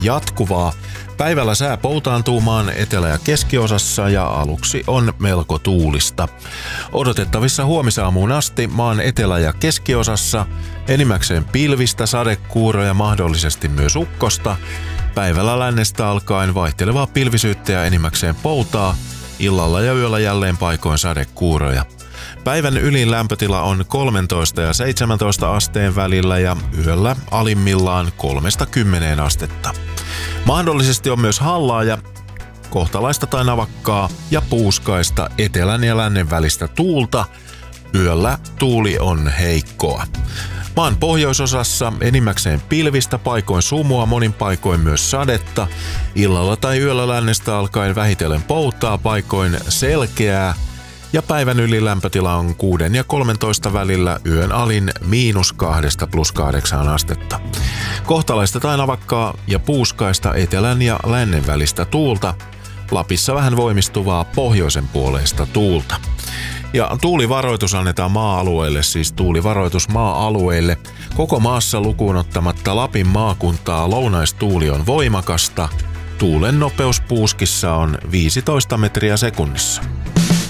jatkuvaa. Päivällä sää poutaantuu maan etelä- ja keskiosassa ja aluksi on melko tuulista. Odotettavissa huomisaamuun asti maan etelä- ja keskiosassa enimmäkseen pilvistä, sadekuuroja, mahdollisesti myös ukkosta. Päivällä lännestä alkaen vaihtelevaa pilvisyyttä ja enimmäkseen poutaa. Illalla ja yöllä jälleen paikoin sadekuuroja. Päivän ylin lämpötila on 13 ja 17 asteen välillä ja yöllä alimmillaan 3–10 astetta. Mahdollisesti on myös hallaa ja kohtalaista tai navakkaa ja puuskaista etelän ja lännen välistä tuulta. Yöllä tuuli on heikkoa. Maan pohjoisosassa enimmäkseen pilvistä, paikoin sumua, monin paikoin myös sadetta. Illalla tai yöllä lännestä alkaen vähitellen poutaa, paikoin selkeää. Ja päivän ylilämpötila on 6 ja 13 välillä, yön alin -2 + 8 astetta. Kohtalaista tai navakkaa ja puuskaista etelän ja lännen välistä tuulta. Lapissa vähän voimistuvaa pohjoisen puoleista tuulta. Ja tuulivaroitus annetaan maa-alueille, siis tuulivaroitus maa-alueille. Koko maassa lukuun ottamatta Lapin maakuntaa lounaistuuli on voimakasta. Tuulen nopeus puuskissa on 15 metriä sekunnissa.